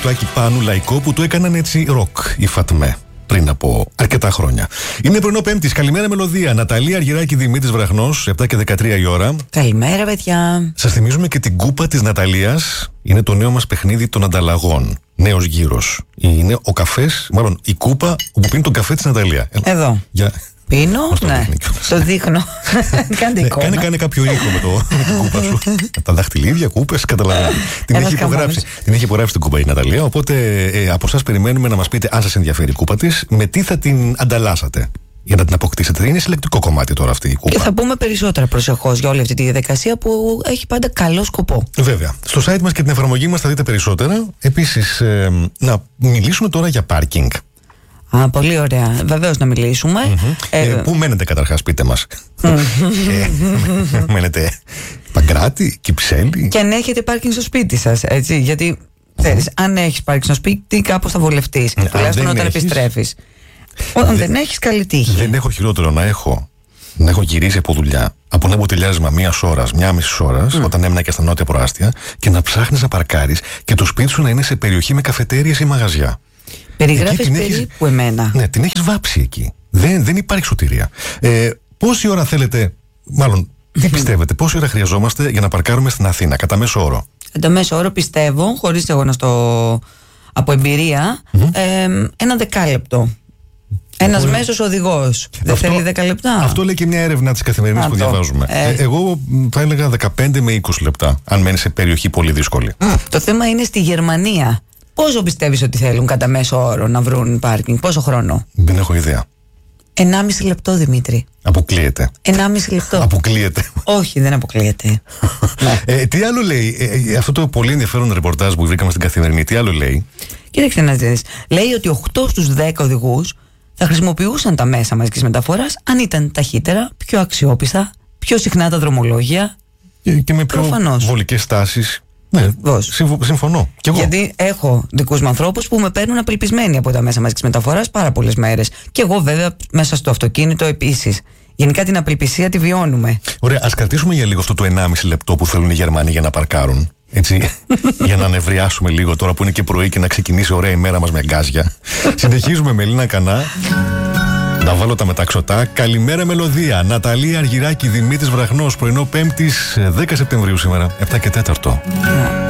του Άκη Πάνου λαϊκό που το έκαναν έτσι ροκ, η Φατμέ, πριν από αρκετά χρόνια. Είναι πρωινό Πέμπτης. Καλημέρα μελωδία. Ναταλία Αργυράκη, Δημήτρης Βραχνός, 7 και 13 η ώρα. Καλημέρα, παιδιά. Σας θυμίζουμε και την κούπα της Ναταλίας. Είναι το νέο μας παιχνίδι των ανταλλαγών. Νέος γύρος. Είναι ο καφές, μάλλον η κούπα όπου πίνει τον καφέ της Ναταλία. Εδώ. Για... Πίνω, ναι. Το δείχνω. Κάντε εικόνα. Κάνε κάποιο ήχο με την κούπα σου. Τα δαχτυλίδια, κούπες, καταλαβαίνετε. Την έχει υπογράψει την κούπα η Ναταλία. Οπότε από εσάς περιμένουμε να μας πείτε αν σας ενδιαφέρει η κούπα της, με τι θα την ανταλλάσσατε για να την αποκτήσετε. Είναι συλλεκτικό κομμάτι τώρα αυτή η κούπα. Και θα πούμε περισσότερα προσεχώς για όλη αυτή τη διαδικασία που έχει πάντα καλό σκοπό. Βέβαια. Στο site μας και την εφαρμογή μας θα δείτε περισσότερα. Επίσης, να μιλήσουμε τώρα για πάρκινγκ. Πολύ ωραία. Βεβαίως να μιλήσουμε. Πού μένετε καταρχάς, πείτε μας. Μένετε Παγκράτη, Κυψέλη? Και αν έχετε πάρκινγκ στο σπίτι σας, έτσι. Γιατί ξέρεις, αν έχεις πάρκινγκ στο σπίτι, κάπως θα βολευτείς. Τουλάχιστον όταν επιστρέφεις. Όταν δεν έχεις, καλή τύχη. Δεν έχω χειρότερο να έχω γυρίσει από δουλειά, από ένα μποτιλιάρισμα μιας ώρας, μια μισή ώρας, όταν έμεινα και στα νότια προάστια, και να ψάχνεις να παρκάρεις και το σπίτι σου να είναι σε περιοχή με καφετέριες ή μαγαζιά. Περιγράφεις περίπου εμένα. Ναι, την έχεις βάψει εκεί. Δεν υπάρχει σωτηρία. Πόση ώρα θέλετε, μάλλον, τι πιστεύετε, πόση ώρα χρειαζόμαστε για να παρκάρουμε στην Αθήνα, κατά μέσο όρο? Κατά μέσο όρο πιστεύω, χωρίς εγώ να από εμπειρία, ένα δεκάλεπτο. Ένας μέσος οδηγός. Δεν θέλει 10 λεπτά. Αυτό λέει και μια έρευνα της Καθημερινής που διαβάζουμε. Εγώ θα έλεγα 15 με 20 λεπτά, αν μένει σε περιοχή πολύ δύσκολη. Το θέμα είναι στη Γερμανία. Πόσο πιστεύεις ότι θέλουν κατά μέσο όρο να βρουν πάρκινγκ, πόσο χρόνο? Δεν έχω ιδέα. 1,5 λεπτό, Δημήτρη. Αποκλείεται. 1,5 λεπτό. Αποκλείεται. Όχι, δεν αποκλείεται. Τι άλλο λέει αυτό το πολύ ενδιαφέρον ρεπορτάζ που βρήκαμε στην Καθημερινή? Τι άλλο λέει? Κοίταξε να δεις. Λέει ότι 8 στους 10 οδηγούς θα χρησιμοποιούσαν τα μέσα μαζικής μεταφοράς αν ήταν ταχύτερα, πιο αξιόπιστα, πιο συχνά τα δρομολόγια και με πιο βολικές στάσεις. Ναι, συμφωνώ. Κι εγώ. Γιατί έχω δικούς μου ανθρώπους που με παίρνουν απελπισμένοι από τα μέσα μαζικής μεταφοράς πάρα πολλές μέρες. Και εγώ βέβαια μέσα στο αυτοκίνητο επίσης. Γενικά την απελπισία τη βιώνουμε. Ωραία, ας κρατήσουμε για λίγο αυτό το 1,5 λεπτό που θέλουν οι Γερμανοί για να παρκάρουν. Έτσι, για να νευριάσουμε λίγο τώρα που είναι και πρωί και να ξεκινήσει ωραία η μέρα μας με γκάζια. Συνεχίζουμε με Λίνα Κανά. Να βάλω τα μεταξωτά. Καλημέρα μελωδία. Ναταλία Αργυράκη, Δημήτρης Βραχνός. Πρωινό Πέμπτης, 10 Σεπτεμβρίου σήμερα, 7 και 4.